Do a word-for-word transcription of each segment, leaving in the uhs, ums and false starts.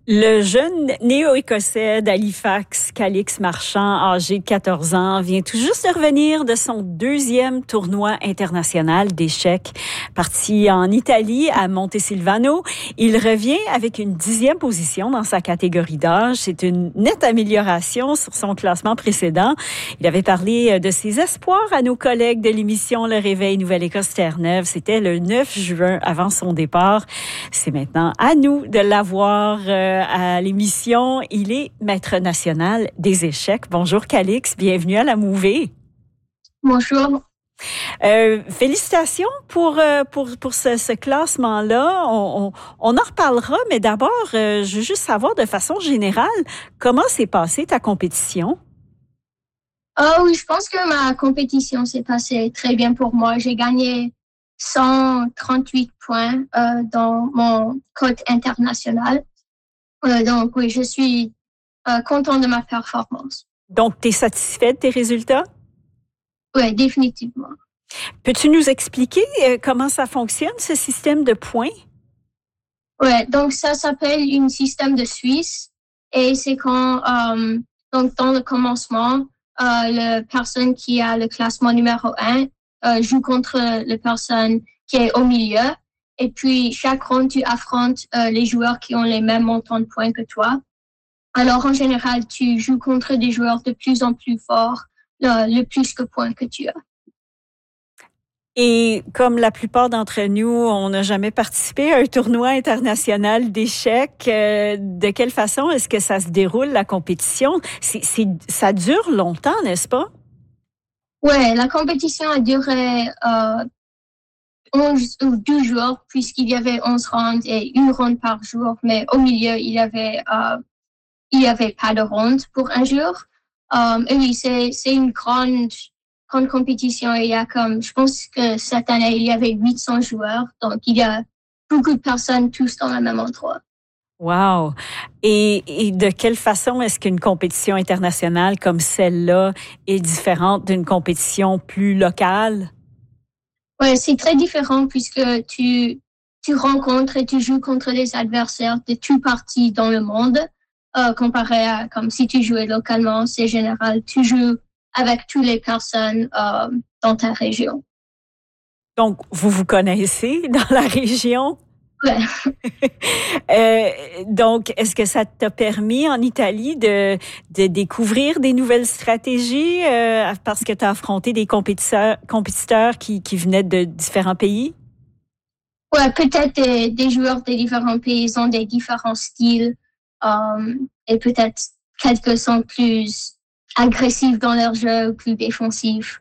Le jeune néo-écossais d'Halifax, Calix Marchand, âgé de quatorze ans, vient tout juste de revenir de son deuxième tournoi international d'échecs. Parti en Italie, à Montesilvano, il revient avec une dixième position dans sa catégorie d'âge. C'est une nette amélioration sur son classement précédent. Il avait parlé de ses espoirs à nos collègues de l'émission Le Réveil Nouvelle-Écosse-Terre-Neuve. C'était le neuf juin avant son départ. C'est maintenant à nous de l'avoir euh, à l'émission. Il est maître national des échecs. Bonjour Calix, bienvenue à la Mouvée. Bonjour. Euh, félicitations pour, euh, pour, pour ce, ce classement-là. On, on, on en reparlera, mais d'abord, euh, je veux juste savoir de façon générale, comment s'est passée ta compétition? Ah oui, je pense que ma compétition s'est passée très bien pour moi. J'ai gagné cent trente-huit points euh, dans mon code international. Euh, donc oui, je suis euh, content de ma performance. Donc, tu es satisfait de tes résultats? Oui, définitivement. Peux-tu nous expliquer euh, comment ça fonctionne, ce système de points? Oui, donc ça s'appelle un système de Suisse et c'est quand, euh, donc dans le commencement, euh, la personne qui a le classement numéro un euh, joue contre la personne qui est au milieu. Et puis, chaque ronde, tu affrontes euh, les joueurs qui ont les mêmes montants de points que toi. Alors, en général, tu joues contre des joueurs de plus en plus forts, le, le plus que points que tu as. Et comme la plupart d'entre nous, on n'a jamais participé à un tournoi international d'échecs, euh, de quelle façon est-ce que ça se déroule, la compétition? C'est, c'est, ça dure longtemps, n'est-ce pas? Oui, la compétition a duré euh, onze ou douze jours, puisqu'il y avait onze rounds et une ronde par jour, mais au milieu, il y avait, euh, il y avait pas de ronde pour un jour. Um, et oui, c'est, c'est une grande, grande compétition. Il y a comme, je pense que cette année, il y avait huit cents joueurs. Donc, il y a beaucoup de personnes tous dans le même endroit. Wow! Et, et de quelle façon est-ce qu'une compétition internationale comme celle-là est différente d'une compétition plus locale? Ouais, c'est très différent puisque tu, tu rencontres et tu joues contre des adversaires de tous partis dans le monde, euh, comparé à comme si tu jouais localement, c'est général, tu joues avec toutes les personnes euh, dans ta région. Donc, vous vous connaissez dans la région? Ouais. euh, donc, est-ce que ça t'a permis en Italie de, de découvrir des nouvelles stratégies euh, parce que tu as affronté des compétiteurs, compétiteurs qui, qui venaient de différents pays? Ouais, peut-être des, des joueurs de différents pays ont des différents styles euh, et peut-être quelques sont plus agressifs dans leur jeu ou plus défensifs.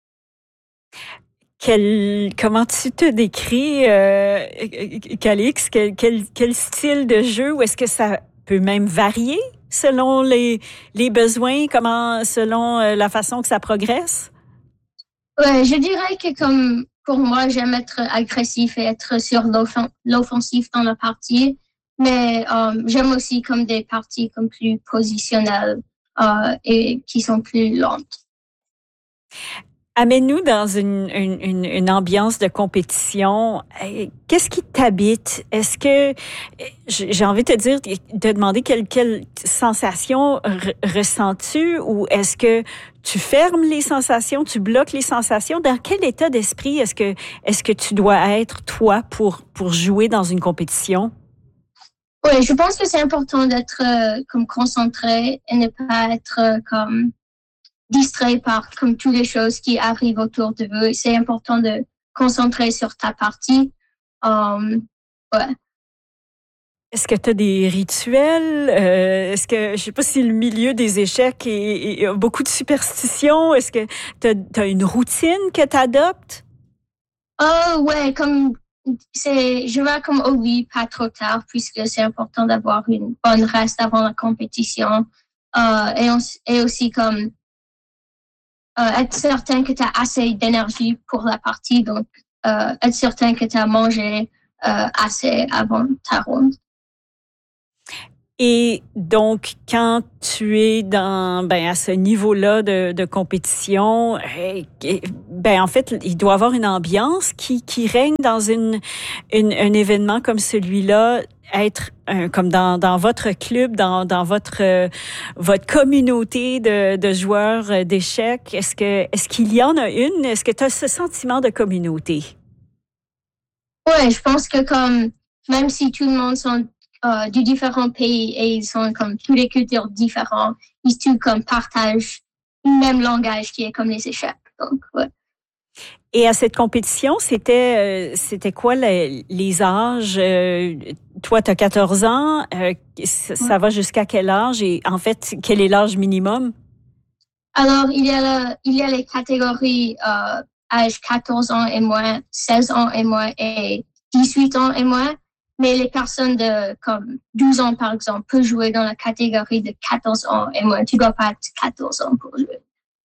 Quel, comment tu te décris, euh, Calix? Quel, quel, quel style de jeu? Ou est-ce que ça peut même varier selon les, les besoins, comment, selon la façon que ça progresse? Ouais, je dirais que comme pour moi, j'aime être agressif et être sur l'offen- l'offensif dans la partie, mais euh, j'aime aussi comme des parties comme plus positionnelles euh, et qui sont plus lentes. Amène-nous dans une, une, une, une ambiance de compétition. Qu'est-ce qui t'habite? Est-ce que, j'ai envie de te dire, de demander quelle, quelle sensation re- ressens-tu ou est-ce que tu fermes les sensations, tu bloques les sensations? Dans quel état d'esprit est-ce que, est-ce que tu dois être, toi, pour, pour jouer dans une compétition? Oui, je pense que c'est important d'être euh, comme concentré et ne pas être euh, comme distrait par comme toutes les choses qui arrivent autour de vous. C'est important de concentrer sur ta partie. Um, ouais. Est-ce que tu as des rituels? Euh, est-ce que, je sais pas si le milieu des échecs est, est, a beaucoup de superstitions. Est-ce que tu as une routine que tu adoptes? Oh, ouais, comme, c'est, je vais comme au lit pas trop tard puisque c'est important d'avoir une bonne reste avant la compétition. Euh, et, on, et aussi comme, Euh, être certain que tu as assez d'énergie pour la partie, donc euh, être certain que tu as mangé euh, assez avant ta ronde. Et donc, quand tu es dans, ben, à ce niveau-là de, de compétition, eh, ben, en fait, il doit y avoir une ambiance qui, qui règne dans une, une, un événement comme celui-là, être euh, comme dans, dans votre club, dans, dans votre, euh, votre communauté de, de joueurs d'échecs. Est-ce que, est-ce qu'il y en a une? Est-ce que tu as ce sentiment de communauté? Ouais, je pense que comme, même si tout le monde sont euh, de différents pays et ils sont comme tous les cultures différentes, ils tous comme partagent le même langage qui est comme les échecs. Donc, ouais. Et à cette compétition, c'était euh, c'était quoi les, les âges? Euh, toi, tu as quatorze ans. Euh, ça, ça va jusqu'à quel âge? Et en fait, quel est l'âge minimum? Alors, il y a, le, il y a les catégories euh, âge quatorze ans et moins, seize ans et moins et dix-huit ans et moins. Mais les personnes de comme douze ans, par exemple, peuvent jouer dans la catégorie de quatorze ans et moins. Tu ne dois pas être quatorze ans pour jouer.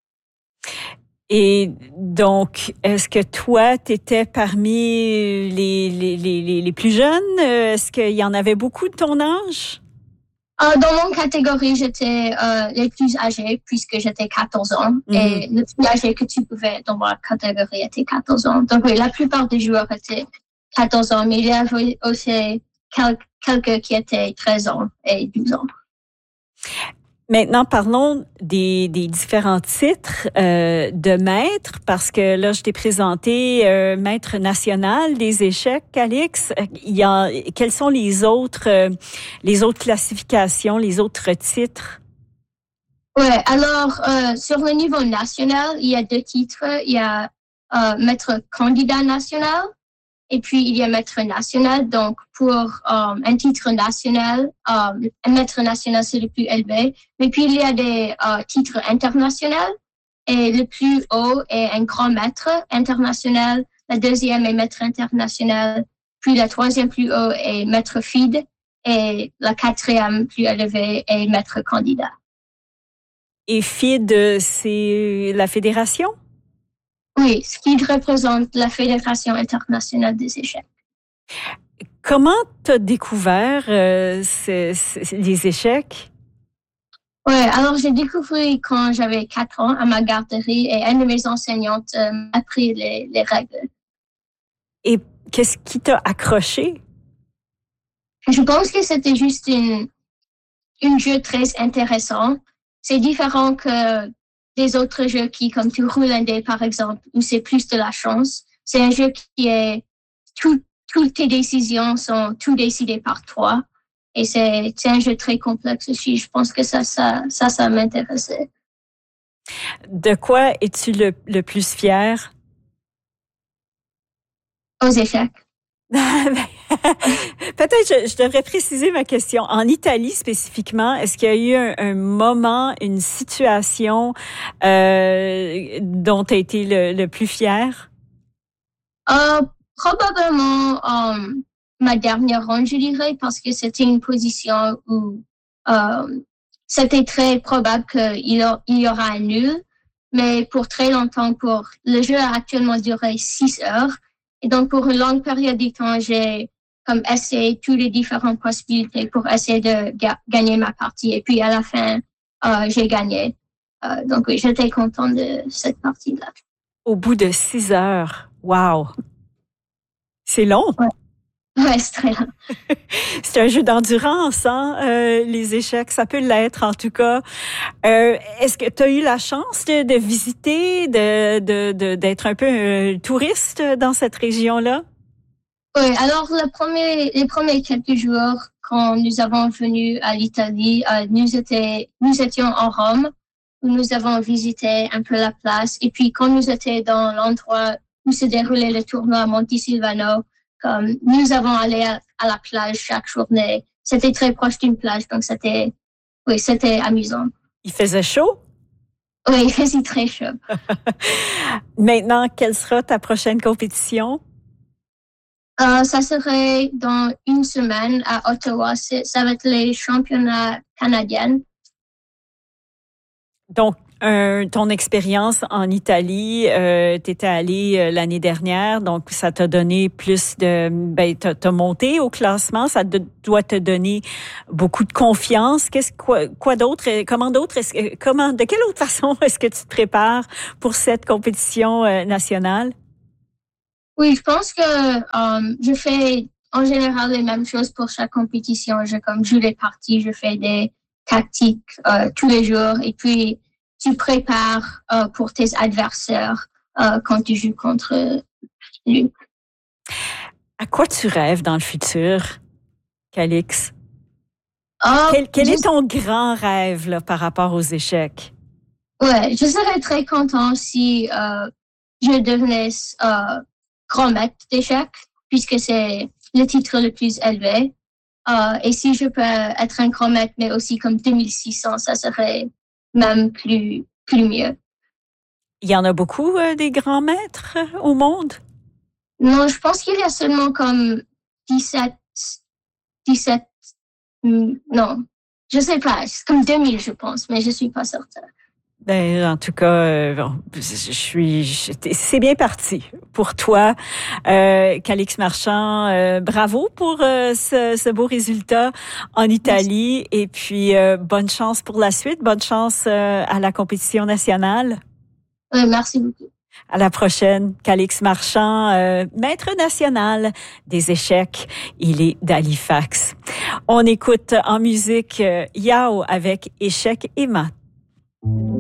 Et donc, est-ce que toi, tu étais parmi les, les, les, les plus jeunes? Est-ce qu'il y en avait beaucoup de ton âge? Euh, dans mon catégorie, j'étais euh, les plus âgés puisque j'étais quatorze ans. Mm-hmm. Et le plus âgé que tu pouvais dans ma catégorie était quatorze ans. Donc oui, la plupart des joueurs étaient quatorze ans, mais il y avait aussi quelques, quelques qui étaient treize ans et douze ans. Maintenant, parlons des, des différents titres euh, de maître, parce que là, je t'ai présenté euh, maître national des échecs, Alix. Il y a, quelles sont les autres, euh, les autres classifications, les autres titres? Ouais, alors euh, sur le niveau national, il y a deux titres. Il y a euh, maître candidat national. Et puis, il y a maître national. Donc, pour um, un titre national, um, un maître national, c'est le plus élevé. Mais puis, il y a des uh, titres internationaux. Et le plus haut est un grand maître international. La deuxième est maître international. Puis, la troisième plus haut est maître F I D. Et la quatrième plus élevée est maître candidat. Et F I D, c'est la fédération? Oui, ce qui représente la Fédération internationale des échecs. Comment tu as découvert euh, ce, ce, les échecs? Oui, alors j'ai découvert quand j'avais quatre ans à ma garderie et une de mes enseignantes euh, m'a appris les, les règles. Et qu'est-ce qui t'a accroché? Je pense que c'était juste une, une jeu très intéressant. C'est différent que des autres jeux qui, comme tu roules un dé, par exemple, où c'est plus de la chance. C'est un jeu qui est, tout, toutes tes décisions sont tout décidées par toi. Et c'est, c'est un jeu très complexe aussi. Je pense que ça, ça, ça, ça m'intéressait. De quoi es-tu le, le plus fier? Aux échecs. Peut-être je, je devrais préciser ma question. En Italie spécifiquement, est-ce qu'il y a eu un, un moment, une situation euh, dont tu as été le, le plus fier? Euh, probablement um, ma dernière ronde, je dirais, parce que c'était une position où euh, c'était très probable qu'il y, il y aura un nul. Mais pour très longtemps, pour le jeu a actuellement duré six heures. Et donc, pour une longue période de temps, j'ai comme essayé toutes les différentes possibilités pour essayer de ga- gagner ma partie. Et puis, à la fin, euh, j'ai gagné. Euh, donc, oui, j'étais contente de cette partie-là. Au bout de six heures. Wow! C'est long. Ouais, ouais c'est très long. C'est un jeu d'endurance, hein, euh, les échecs. Ça peut l'être, en tout cas. Euh, est-ce que tu as eu la chance de, de visiter, de, de, de, d'être un peu euh, touriste dans cette région-là? Oui, alors le premier, les premiers quelques jours, quand nous avons venu à l'Italie, euh, nous, étions, nous étions en Rome, où nous avons visité un peu la place. Et puis, quand nous étions dans l'endroit où se déroulait le tournoi à Montesilvano, comme nous avons allé à, à la plage chaque journée. C'était très proche d'une plage, donc c'était, oui, c'était amusant. Il faisait chaud? Oui, il faisait très chaud. Maintenant, quelle sera ta prochaine compétition? Euh, ça serait dans une semaine à Ottawa. C'est, ça va être les championnats canadiens. Donc, Euh, ton expérience en Italie, euh, tu étais allée euh, l'année dernière, donc ça t'a donné plus de... Ben, t'as, t'as monté au classement, ça de, doit te donner beaucoup de confiance. Qu'est-ce quoi, quoi d'autre? Comment d'autre? Est-ce, comment, de quelle autre façon est-ce que tu te prépares pour cette compétition euh, nationale? Oui, je pense que euh, je fais en général les mêmes choses pour chaque compétition. Je comme joue les parties, je fais des tactiques euh, tous les jours et puis tu prépares euh, pour tes adversaires euh, quand tu joues contre lui. À quoi tu rêves dans le futur, Calix? Oh, Quel, quel je, est ton grand rêve là, par rapport aux échecs? ouais, je serais très content si euh, je devenais euh, grand maître d'échecs, puisque c'est le titre le plus élevé. Euh, et si je peux être un grand maître, mais aussi comme deux mille six cents, ça serait même plus, plus mieux. Il y en a beaucoup euh, des grands maîtres euh, au monde? Non, je pense qu'il y a seulement comme dix-sept, dix-sept, hmm, non, je sais pas, c'est comme deux mille, je pense, mais je suis pas certaine. Ben, en tout cas, euh, bon, je suis, je- c'est bien parti pour toi, euh, Calix Marchand. Euh, bravo pour euh, ce, ce beau résultat en Italie, et puis euh, bonne chance pour la suite, bonne chance euh, à la compétition nationale. Ouais, merci beaucoup. À la prochaine, Calix Marchand, euh, maître national des échecs. Il est d'Halifax. On écoute en musique euh, Yao avec Échecs et maths.